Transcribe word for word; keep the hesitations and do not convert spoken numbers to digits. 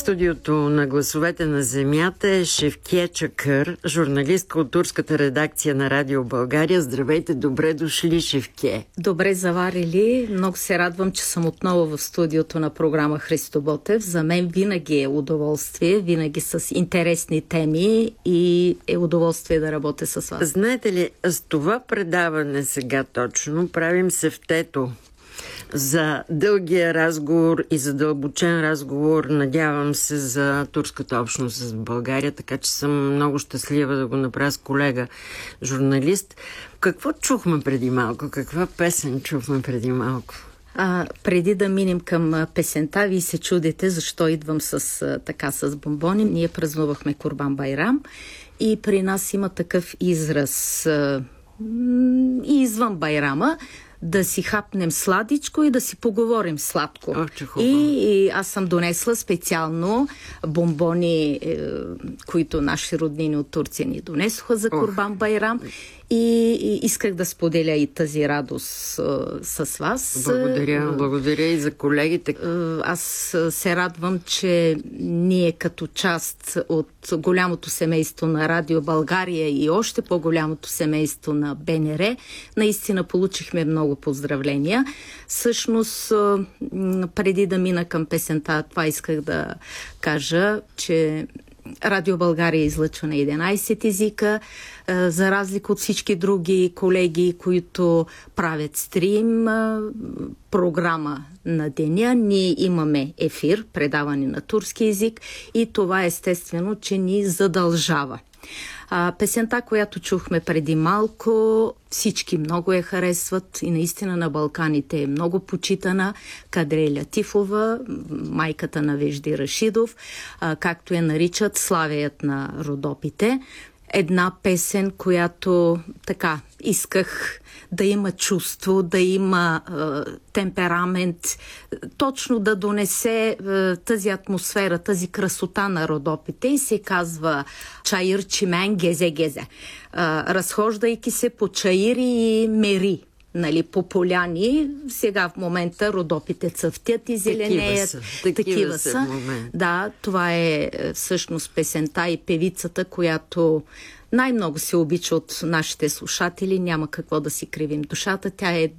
студиото на Гласовете на земята е Шевке Чакър, журналистка от турската редакция на Радио България. Здравейте, добре дошли, Шевке. Добре заварили. Много се радвам, че съм отново в студиото на програма Христо Ботев. За мен винаги е удоволствие, винаги с интересни теми и е удоволствие да работя с вас. Знаете ли, с това предаване сега точно правим сефтето за дългия разговор и задълбочен разговор, надявам се, за турската общност в България, така че съм много щастлива да го направя с колега журналист. Какво чухме преди малко? Каква песен чухме преди малко? А, преди да минем към песента, вие се чудите защо идвам с, така, с бомбони. Ние празнувахме Курбан Байрам и при нас има такъв израз а, и извън Байрама, да си хапнем сладичко и да си поговорим сладко. О, и, и аз съм донесла специално бомбони, е, които наши роднини от Турция ни донесоха за Курбан Байрам. И, и исках да споделя и тази радост а, с вас. Благодаря, благодаря и за колегите. Аз се радвам, че ние като част от голямото семейство на Радио България и още по-голямото семейство на БНР, наистина получихме много поздравления. Всъщност, преди да мина към песента, това исках да кажа, че Радио България излъчва на единайсет езика, за разлика от всички други колеги, които правят стрим, програма на деня. Ние имаме ефир, предаване на турски език и това естествено, че ни задължава. А, песента, която чухме преди малко, всички много я харесват и наистина на Балканите е много почитана. Кадре Лятифова, майката на Вежди Рашидов, а, както я наричат славеят на Родопите. Една песен, която така исках да има чувство, да има е, темперамент, точно да донесе е, тази атмосфера, тази красота на Родопите и се казва Чаир Чимен Гезе Гезе. Е, разхождайки се по Чаири и Мери, нали, по поляни, сега в момента Родопите цъфтят и зеленеят. Такива са. Такива такива са. са. Да, това е всъщност песента и певицата, която най-много се обича от нашите слушатели. Няма какво да си кривим душата. Тя е